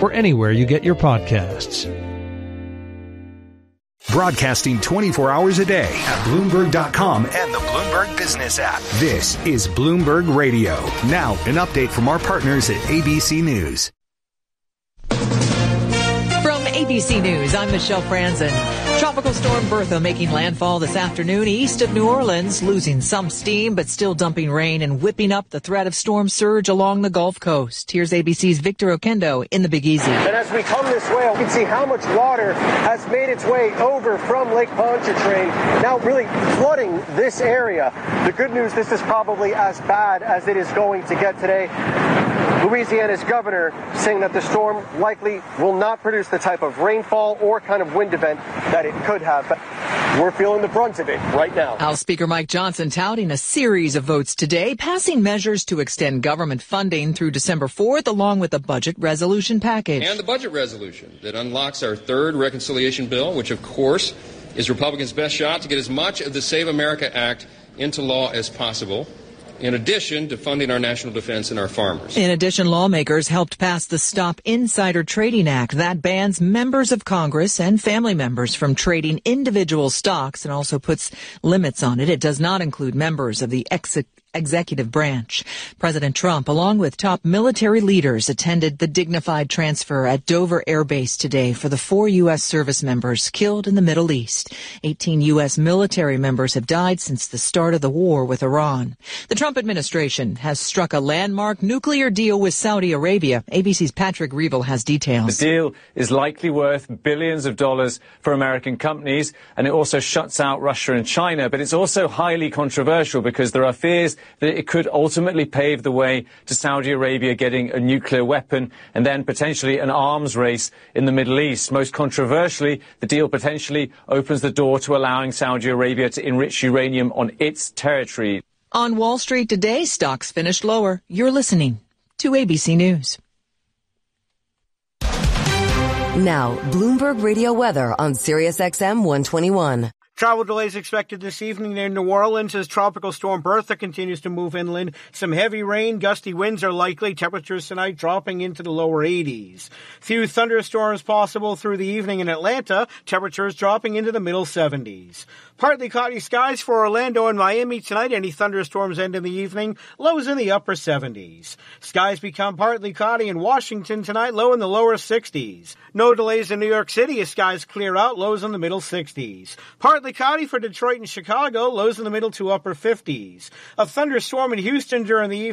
or anywhere you get your podcasts. Broadcasting 24 hours a day at Bloomberg.com and the Bloomberg Business app. This is Bloomberg Radio. Now, an update from our partners at ABC News. From ABC News, I'm Michelle Franzen. Tropical storm Bertha making landfall this afternoon east of New Orleans, losing some steam but still dumping rain and whipping up the threat of storm surge along the Gulf Coast. Here's ABC's Victor Oquendo in the Big Easy. And as we come this way, you can see how much water has made its way over from Lake Pontchartrain, now really flooding this area. The good news, this is probably as bad as it is going to get today. Louisiana's governor saying that the storm likely will not produce the type of rainfall or kind of wind event that it could have. But we're feeling the brunt of it right now. House Speaker Mike Johnson touting a series of votes today, passing measures to extend government funding through December 4th, along with a budget resolution package. And the budget resolution that unlocks our third reconciliation bill, which, of course, is Republicans' best shot to get as much of the Save America Act into law as possible, in addition to funding our national defense and our farmers. In addition, lawmakers helped pass the Stop Insider Trading Act that bans members of Congress and family members from trading individual stocks and also puts limits on it. It does not include members of the executive branch. President Trump, along with top military leaders, attended the dignified transfer at Dover Air Base today for the 4 U.S. service members killed in the Middle East. 18 U.S. military members have died since the start of the war with Iran. The Trump administration has struck a landmark nuclear deal with Saudi Arabia. ABC's Patrick Reevell has details. The deal is likely worth billions of dollars for American companies, and it also shuts out Russia and China. But it's also highly controversial because there are fears that it could ultimately pave the way to Saudi Arabia getting a nuclear weapon and then potentially an arms race in the Middle East. Most controversially, the deal potentially opens the door to allowing Saudi Arabia to enrich uranium on its territory. On Wall Street today, stocks finished lower. You're listening to ABC News. Now, Bloomberg Radio weather on Sirius XM 121. Travel delays expected this evening near New Orleans as Tropical Storm Bertha continues to move inland. Some heavy rain, gusty winds are likely. Temperatures tonight dropping into the lower 80s. Few thunderstorms possible through the evening in Atlanta. Temperatures dropping into the middle 70s. Partly cloudy skies for Orlando and Miami tonight. Any thunderstorms end in the evening. Lows in the upper 70s. Skies become partly cloudy in Washington tonight. Low in the lower 60s. No delays in New York City as skies clear out. Lows in the middle 60s. Partly cloudy for Detroit and Chicago. Lows in the middle to upper 50s. A thunderstorm in Houston during the evening.